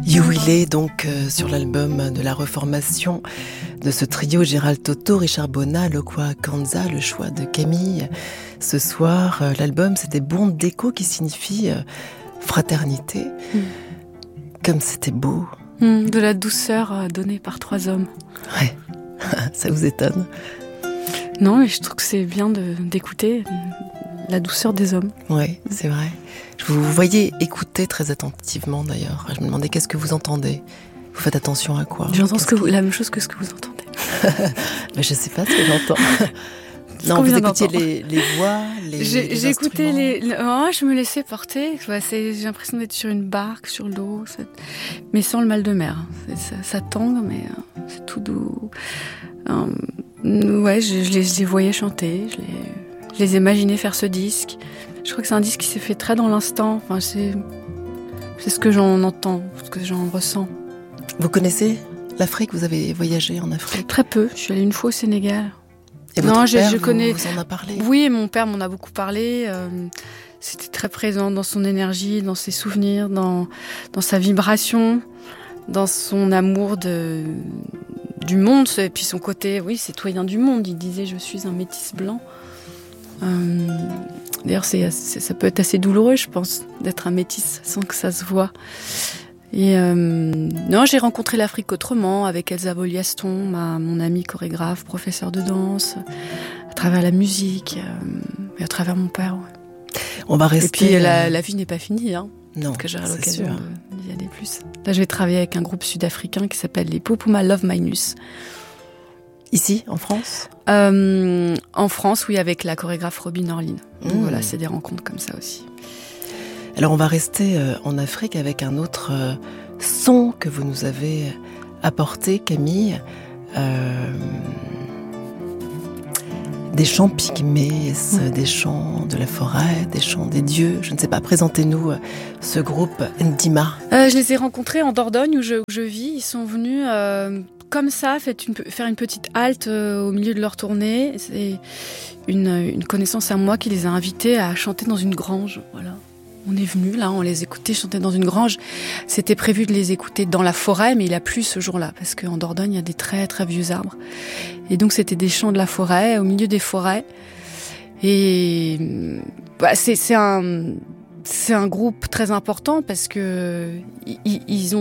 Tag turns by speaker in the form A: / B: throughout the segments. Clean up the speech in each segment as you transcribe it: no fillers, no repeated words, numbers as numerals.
A: You Will It, donc sur l'album de la reformation de ce trio Gérald Toto, Richard Bona, Lokwa Kanza, le choix de Camille. Ce soir, l'album c'était Bon Déco qui signifie fraternité. Comme c'était beau.
B: De la douceur donnée par 3 hommes.
A: Ouais, ça vous étonne?
B: Non, mais je trouve que c'est bien d'écouter la douceur des hommes.
A: Oui, c'est vrai. Je vous voyais écouter très attentivement d'ailleurs. Je me demandais qu'est-ce que vous entendez. Vous faites attention à quoi?
B: J'entends la même chose que ce que vous entendez.
A: Mais je sais pas ce que j'entends. Non, vous écoutiez les voix, les
B: J'écoutais je me laissais porter. J'ai l'impression d'être sur une barque, sur l'eau, mais sans le mal de mer. Ça tangue, mais c'est tout doux. Ouais, je les voyais chanter, je les imaginais faire ce disque. Je crois que c'est un disque qui s'est fait très dans l'instant. Enfin, c'est ce que j'en entends, ce que j'en ressens.
A: Vous connaissez l'Afrique? Vous avez voyagé en Afrique?
B: Très peu. Je suis allée une fois au Sénégal.
A: Et votre père, vous en a parlé?
B: Oui, mon père m'en a beaucoup parlé. C'était très présent dans son énergie, dans ses souvenirs, dans sa vibration, dans son amour du monde, et puis son côté, oui, citoyen du monde. Il disait, je suis un métis blanc. D'ailleurs, ça peut être assez douloureux, je pense, d'être un métis sans que ça se voit. Et non, j'ai rencontré l'Afrique autrement, avec Elsa Boliaston, mon amie chorégraphe, professeure de danse, à travers la musique, et à travers mon père. Ouais.
A: On va rester.
B: Et puis la vie n'est pas finie, hein.
A: Non,
B: parce que j'aurai l'occasion d'y aller plus. Là, je vais travailler avec un groupe sud-africain qui s'appelle les Pupuma Love Minus.
A: Ici, en France?
B: En France, oui, avec la chorégraphe Robin Orlin. Donc voilà, c'est des rencontres comme ça aussi.
A: Alors, on va rester en Afrique avec un autre son que vous nous avez apporté, Camille. Des chants pygmées, des chants de la forêt, des chants des dieux. Je ne sais pas, présentez-nous ce groupe Ndima.
B: Je les ai rencontrés en Dordogne où je vis. Ils sont venus comme ça, faire une petite halte au milieu de leur tournée. C'est une connaissance à moi qui les a invités à chanter dans une grange. Voilà. On est venus là, on les écoutait chanter dans une grange. C'était prévu de les écouter dans la forêt, mais il a plu ce jour-là parce qu'en Dordogne il y a des très très vieux arbres. Et donc c'était des chants de la forêt, au milieu des forêts. Et c'est un groupe très important parce que ils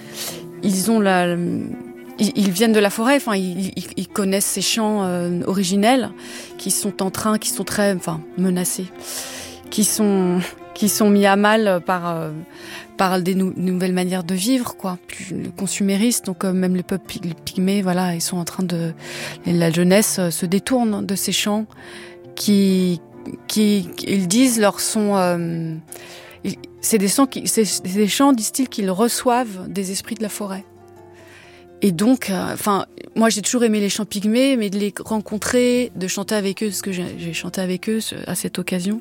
B: viennent de la forêt, enfin ils connaissent ces chants originels qui sont très menacés, qui sont mis à mal par des nouvelles manières de vivre, quoi, plus consuméristes. Donc même les peuples pygmées, voilà, ils sont en train la jeunesse se détourne de ces chants qui ils disent leur sont c'est des chants, disent-ils, qu'ils reçoivent des esprits de la forêt. Et donc, moi j'ai toujours aimé les chants pygmées, mais de les rencontrer, de chanter avec eux, parce que j'ai chanté avec eux à cette occasion.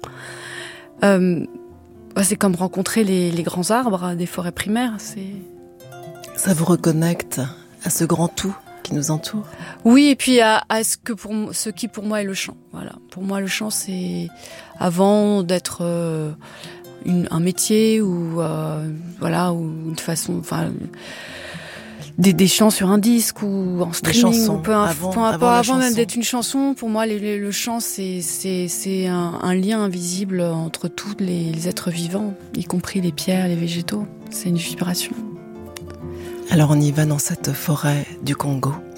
B: C'est comme rencontrer les grands arbres des forêts primaires.
A: Ça vous reconnecte à ce grand tout qui nous entoure?
B: Oui, et puis à ce qui pour moi est le chant. Voilà. Pour moi, le chant, c'est avant d'être un métier ou une façon, des chants sur un disque ou en streaming,
A: chansons,
B: ou peu avant même d'être une chanson. Pour moi, le chant, c'est un lien invisible entre tous les êtres vivants, y compris les pierres, les végétaux. C'est une vibration.
A: Alors on y va dans cette forêt du Congo.